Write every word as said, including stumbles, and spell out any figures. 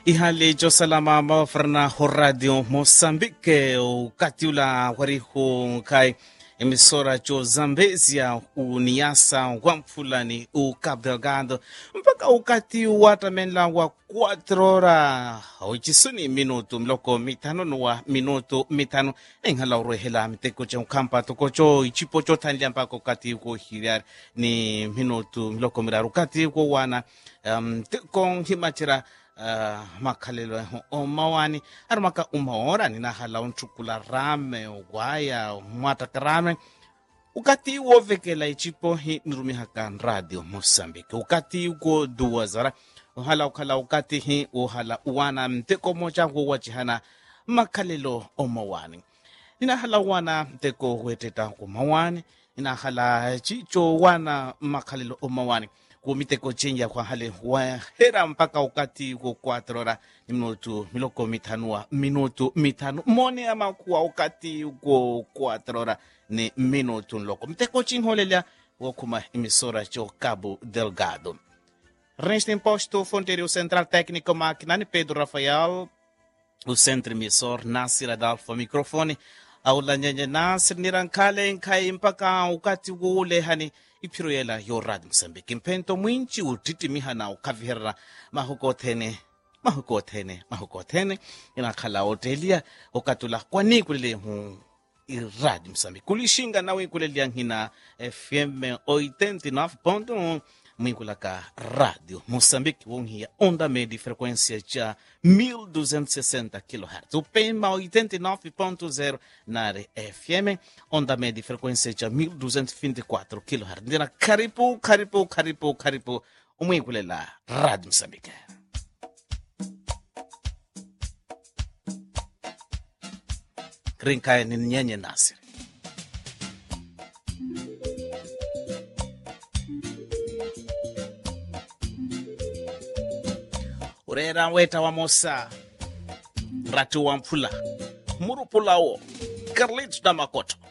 ihali jo salama mawafrana ho radio Mozambique ukatiula warihu kai emisora jo Zambezia uniasa wamfulani u Cabo Delgado mpaka ukati watamenla wa quatro hora uchisuni minuto mloko mitano nuwa minuto mitano enghala urohela miteko cha ukampa tokocho ichipo cho tanlia mpaka ukati uko hiriar ni minuto mloko miraru ukati uko wana um, tekong himachira Uh, makalelo o mawani armaka umahora nina hala unchukula rame ugwaya mwata karame ukati wovekela ichipo hi nirumi hakan radio Mozambique ukati uko duwazara uhala ukala ukati hi uhala uwana mteko moja wachihana makalelo o mawani nina hala wana mteko weteta ko mawani nina hala chicho wana makalelo o mawani kumiteko chenja kwa hale wa hera mpaka ukati uko quatro hora ni minuto miloko mitanua minuto mitano mone ama kuwa ukati uko quatro hora ni minuto loko mteko chinholelia wakuma emisora cho Cabo Delgado. Resta imposto Fonterio Central Técnico Maquinani Pedro Rafael o centro emissor Nasir Adalfo microfone aula nyenye Nasir nirankale nkai mpaka ukati ule hani ipiroyela yo radio Mozambique mpento mwinchi utitimiha na ukavihera mahukothene mahukothene mahukothene inakhala hotelia ukatula kwani kulele hu radio Mozambique kulishinga nawe kulelia hina F M oitenta e nove ponto um mwinkulaka radio Mozambique wonhia onda media frequência cha mil duzentos e sessenta kilohertz upema oitenta e nove ponto zero na F M onda media frequência cha mil duzentos e vinte e quatro kilohertz ndina karibu karibu karibu karibu umwinkulela radio Mozambique. Krinkai ni nyenye Nasir urera weta wa mosa ratu wa mfula murupulao Carlitos da Makoto